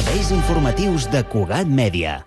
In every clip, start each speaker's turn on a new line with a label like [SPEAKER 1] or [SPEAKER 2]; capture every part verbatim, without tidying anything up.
[SPEAKER 1] serveis informatius de Cugat Mèdia.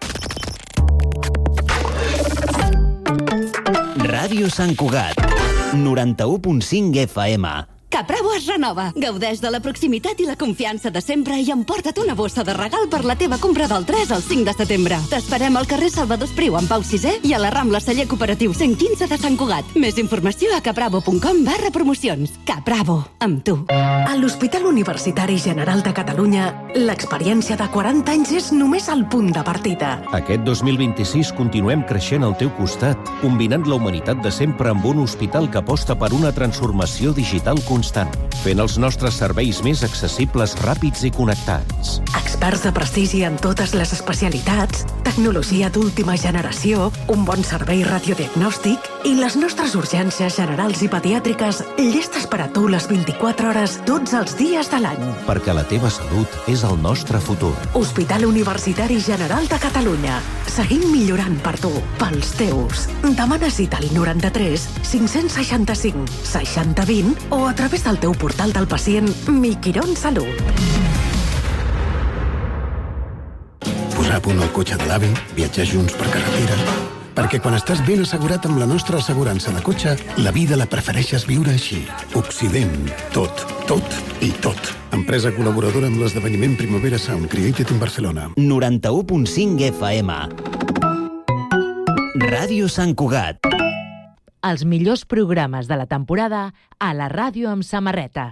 [SPEAKER 1] Ràdio Sant Cugat, noranta-u punt cinc F M.
[SPEAKER 2] Capravo es renova. Gaudeix de la proximitat i la confiança de sempre i emporta't una bossa de regal per la teva compra del tres al cinc de setembre. T'esperem al carrer Salvador Espriu en Pau sisè i a la Rambla Celler Cooperatiu cent quinze de Sant Cugat. Més informació a capravo punt com barra promocions. Capravo, amb tu.
[SPEAKER 3] A l'Hospital Universitari General de Catalunya, l'experiència de quaranta anys és només el punt de partida.
[SPEAKER 4] Aquest dos mil vint-i-sis continuem creixent al teu costat, combinant la humanitat de sempre amb un hospital que aposta per una transformació digital constant, fent els nostres serveis més accessibles, ràpids i connectats.
[SPEAKER 3] Experts de prestigi en totes les especialitats, tecnologia d'última generació, un bon servei radiodiagnòstic i les nostres urgències generals i pediàtriques llestes per a tu les vint-i-quatre hores tots els dies de l'any.
[SPEAKER 4] Perquè la teva salut és el nostre futur.
[SPEAKER 3] Hospital Universitari General de Catalunya. Seguim millorant per tu, pels teus. Demana cita al noranta-tres cinc-cents seixanta-cinc seixanta vint o a través del teu portal del pacient Mi Quirón Salut.
[SPEAKER 5] Posar a punt el cotxe de l'avi, viatjar junts per carretera... Perquè quan estàs ben assegurat amb la nostra assegurança de cotxe, la vida la prefereixes viure així. Occident. Tot, tot i tot. Empresa col·laboradora amb l'esdeveniment Primavera Sound Created in Barcelona.
[SPEAKER 1] noranta-u punt cinc F M. Ràdio Sant Cugat.
[SPEAKER 6] Els millors programes de la temporada a la ràdio amb samarreta.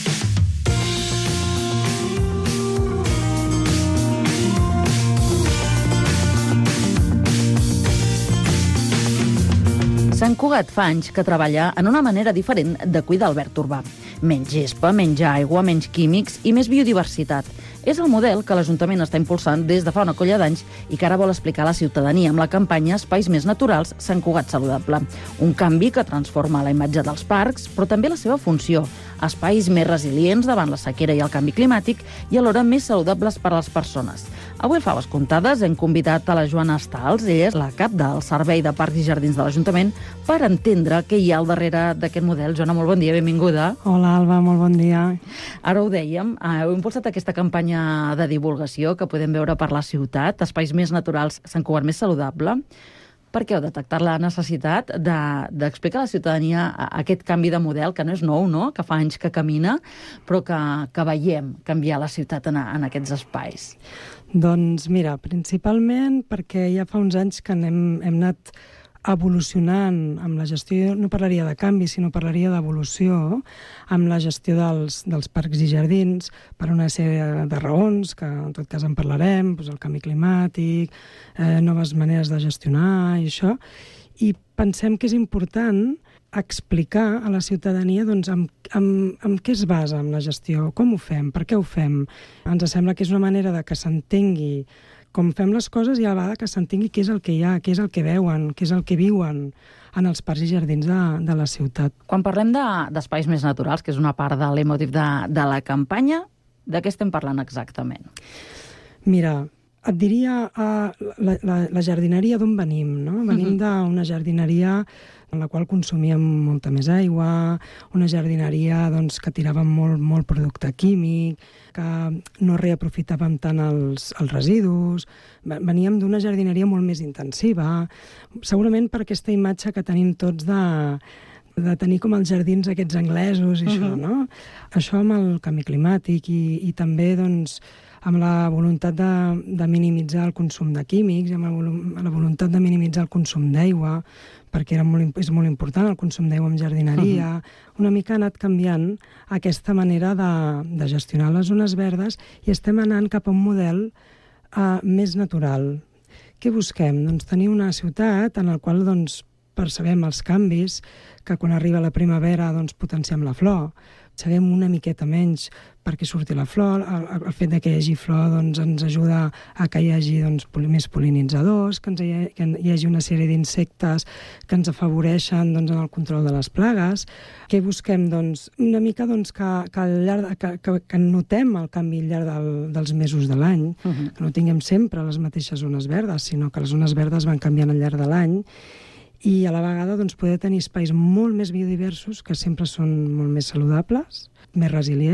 [SPEAKER 6] Sant Cugat fa anys que treballa en una manera diferent de cuidar el verd urbà. Menys gespa, menys aigua, menys químics i més biodiversitat. És el model que l'Ajuntament està impulsant des de fa una colla d'anys i que ara vol explicar a la ciutadania amb la campanya Espais més naturals, Sant Cugat Saludable. Un canvi que transforma la imatge dels parcs, però també la seva funció. Espais més resilients davant la sequera i el canvi climàtic i alhora més saludables per a les persones. Avui al Faves Comptades hem convidat a la Joana Estals, ella és la cap del Servei de Parcs i Jardins de l'Ajuntament, per entendre què hi ha al darrere d'aquest model. Joana, molt bon dia, benvinguda.
[SPEAKER 7] Hola, Alba, molt bon dia.
[SPEAKER 6] Ara ho dèiem, heu impulsat aquesta campanya de divulgació que podem veure per la ciutat, Espais més naturals, Sant Cugat més saludable. Per què heu detectat la necessitat d'explicar de, a la ciutadania aquest canvi de model, que no és nou, no? Que fa anys que camina, però que, que veiem canviar la ciutat en, en aquests espais?
[SPEAKER 7] Doncs mira, principalment perquè ja fa uns anys que hem, hem anat evolucionant amb la gestió, no parlaria de canvi, sinó parlaria d'evolució, amb la gestió dels, dels parcs i jardins, per una sèrie de raons, que en tot cas en parlarem, doncs el canvi climàtic, eh, noves maneres de gestionar i això, i pensem que és important explicar a la ciutadania doncs, amb, amb, amb què es basa amb la gestió, com ho fem, per què ho fem. Ens sembla que és una manera de que s'entengui com fem les coses i a la vegada que s'entengui què és el que hi ha, què és el que veuen, què és el que viuen en els parcs i jardins de, de la ciutat.
[SPEAKER 6] Quan parlem d'espais de, més naturals, que és una part de l'emotiu de, de la campanya, de què estem parlant exactament?
[SPEAKER 7] Mira, et diria uh, la, la, la jardineria d'on venim, no? Venim uh-huh. d'una jardineria en la qual consumíem molta més aigua, una jardineria doncs, que tiràvem molt, molt producte químic, que no reaprofitàvem tant els, els residus. Veníem d'una jardineria molt més intensiva, segurament per aquesta imatge que tenim tots de, de tenir com els jardins aquests anglesos i uh-huh. això, no? Això amb el canvi climàtic i, i també doncs, amb la voluntat de, de minimitzar el consum de químics, amb la, la voluntat de minimitzar el consum d'aigua, perquè era molt, és molt important el consum d'aigua en jardineria. Uh-huh. Una mica ha anat canviant aquesta manera de, de gestionar les zones verdes i estem anant cap a un model uh, més natural. Què busquem? Doncs tenir una ciutat en la qual doncs, percebem els canvis, que quan arriba la primavera doncs, potenciem la flor, sabem una miqueta menys perquè surti la flor, el, el fet de que hi hagi flor doncs, ens ajuda a que hi hagi doncs, més pol·linitzadors, que, ens hi, ha, que hi hagi una sèrie d'insectes que ens afavoreixen doncs, en el control de les plagues. Què busquem? Doncs, una mica doncs, que, que, al llarg de, que, que, que notem el canvi al llarg del, dels mesos de l'any, uh-huh. que no tinguem sempre les mateixes zones verdes, sinó que les zones verdes van canviant al llarg de l'any, i a la vegada doncs, poder tenir espais molt més biodiversos que sempre són molt més saludables, més resilients,